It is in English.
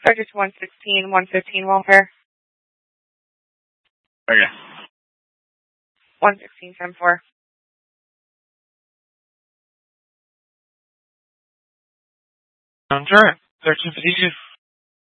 Subject 116, 115 welfare. Okay. 116, 10-4. Sure. 1352.